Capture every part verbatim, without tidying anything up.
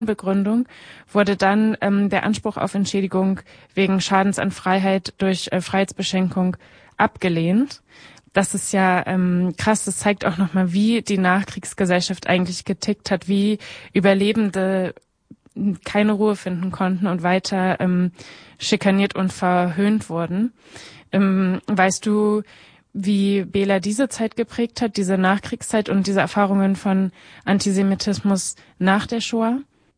Begründung wurde dann ähm, der Anspruch auf Entschädigung wegen Schadens an Freiheit durch äh, Freiheitsbeschränkung abgelehnt. Das ist ja ähm, krass, das zeigt auch nochmal, wie die Nachkriegsgesellschaft eigentlich getickt hat, wie Überlebende keine Ruhe finden konnten und weiter ähm, schikaniert und verhöhnt wurden. Ähm, weißt du, wie Bela diese Zeit geprägt hat, diese Nachkriegszeit und diese Erfahrungen von Antisemitismus nach der Shoah?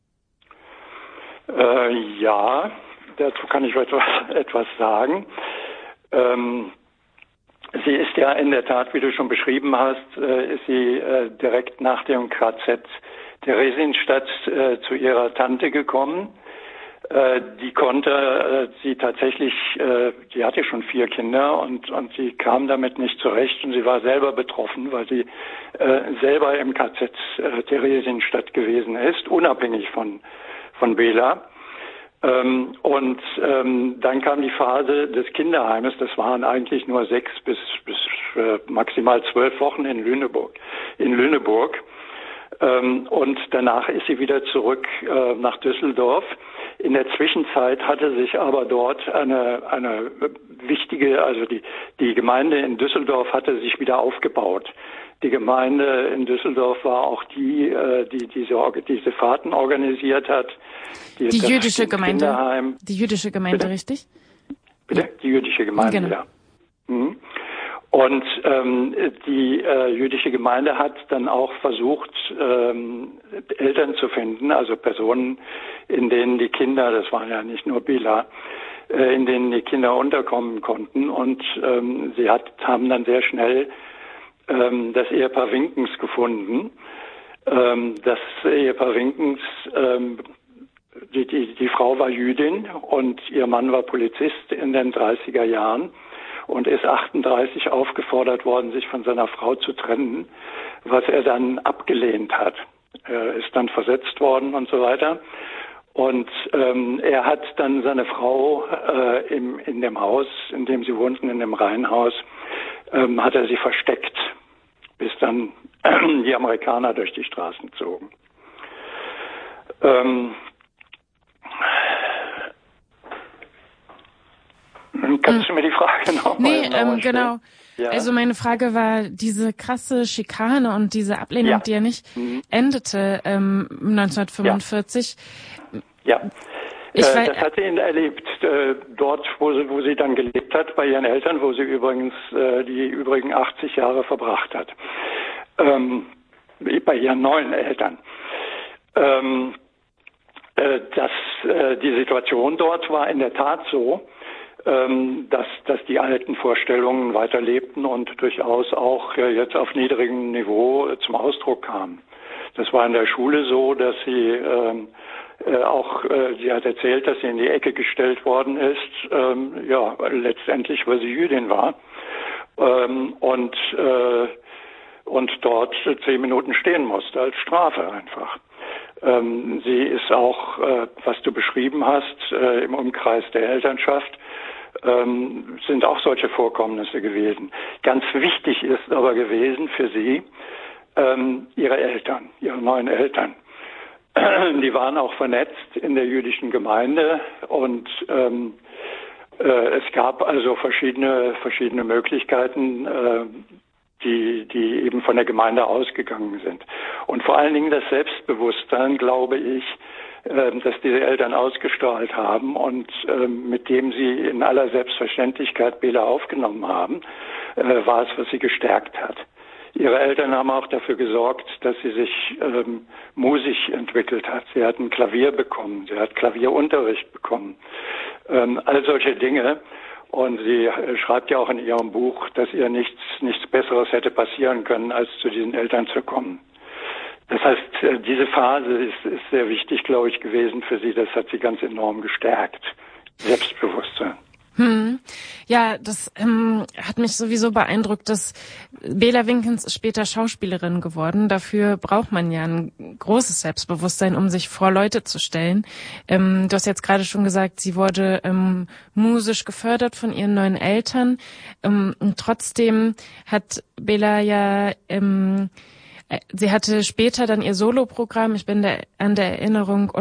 Äh, ja, dazu kann ich etwas, etwas sagen. Ähm, sie ist ja in der Tat, wie du schon beschrieben hast, äh, ist sie äh, direkt nach dem K Z Theresienstadt äh, zu ihrer Tante gekommen. Äh, die konnte äh, sie tatsächlich, äh, die hatte schon vier Kinder und, und sie kam damit nicht zurecht und sie war selber betroffen, weil sie äh, selber im K Z äh, Theresienstadt gewesen ist, unabhängig von von Bela. Ähm, und ähm, dann kam die Phase des Kinderheimes. Das waren eigentlich nur sechs bis, bis äh, maximal zwölf Wochen in Lüneburg. In Lüneburg. Ähm, und danach ist sie wieder zurück äh, nach Düsseldorf. In der Zwischenzeit hatte sich aber dort eine, eine wichtige, also die, die Gemeinde in Düsseldorf hatte sich wieder aufgebaut. Die Gemeinde in Düsseldorf war auch die, die diese, diese Fahrten organisiert hat. Die, die jüdische Gemeinde. Kinderheim. Die jüdische Gemeinde, Bitte? Richtig? Bitte? Die jüdische Gemeinde, genau. Ja. Mhm. Und ähm, die äh, jüdische Gemeinde hat dann auch versucht, ähm, Eltern zu finden, also Personen, in denen die Kinder, das waren ja nicht nur Bela, äh, in denen die Kinder unterkommen konnten. Und ähm, sie hat, haben dann sehr schnell das Ehepaar Winkens gefunden. Das Ehepaar Winkens, die, die, die Frau war Jüdin und ihr Mann war Polizist in den dreißiger Jahren und ist achtunddreißig aufgefordert worden, sich von seiner Frau zu trennen, was er dann abgelehnt hat. Er ist dann versetzt worden und so weiter. Und ähm, er hat dann seine Frau äh, im, in dem Haus, in dem sie wohnten, in dem Reihenhaus, ähm, hat er sie versteckt, bis dann äh, die Amerikaner durch die Straßen zogen. Ähm, kannst du mir die Frage noch nee, mal ähm, genau. Ja. Also meine Frage war, diese krasse Schikane und diese Ablehnung, ja. die ja nicht mhm. endete ähm, neunzehnhundertfünfundvierzig. Ja. ja. Ich äh, das hat sie erlebt, äh, dort, wo sie, wo sie dann gelebt hat, bei ihren Eltern, wo sie übrigens äh, die übrigen achtzig Jahre verbracht hat. Ähm, bei ihren neuen Eltern. Ähm, äh, das, äh, die Situation dort war in der Tat so, ähm, dass, dass die alten Vorstellungen weiterlebten und durchaus auch äh, jetzt auf niedrigem Niveau äh, zum Ausdruck kamen. Das war in der Schule so, dass sie ähm, Äh, auch, äh, sie hat erzählt, dass sie in die Ecke gestellt worden ist, ähm, ja, letztendlich, weil sie Jüdin war, ähm, und, äh, und dort zehn Minuten stehen musste, als Strafe einfach. Ähm, sie ist auch, äh, was du beschrieben hast, äh, im Umkreis der Elternschaft, ähm, sind auch solche Vorkommnisse gewesen. Ganz wichtig ist aber gewesen für sie, ähm, ihre Eltern, ihre neuen Eltern. Die waren auch vernetzt in der jüdischen Gemeinde und ähm, äh, es gab also verschiedene verschiedene Möglichkeiten, äh, die die eben von der Gemeinde ausgegangen sind. Und vor allen Dingen das Selbstbewusstsein, glaube ich, äh, dass diese Eltern ausgestrahlt haben und äh, mit dem sie in aller Selbstverständlichkeit Bela aufgenommen haben, äh, war es, was sie gestärkt hat. Ihre Eltern haben auch dafür gesorgt, dass sie sich ähm, musisch entwickelt hat. Sie hat ein Klavier bekommen, sie hat Klavierunterricht bekommen, ähm, all solche Dinge. Und sie äh, schreibt ja auch in ihrem Buch, dass ihr nichts nichts Besseres hätte passieren können, als zu diesen Eltern zu kommen. Das heißt, äh, diese Phase ist, ist sehr wichtig, glaube ich, gewesen für sie. Das hat sie ganz enorm gestärkt. Selbstbewusstsein. Hm. Ja, das ähm, hat mich sowieso beeindruckt, dass Bela Winkens ist später Schauspielerin geworden. Dafür braucht man ja ein großes Selbstbewusstsein, um sich vor Leute zu stellen. Ähm, du hast jetzt gerade schon gesagt, sie wurde ähm, musisch gefördert von ihren neuen Eltern. Ähm, und trotzdem hat Bela ja ähm, sie hatte später dann ihr Soloprogramm, ich bin der, an der Erinnerung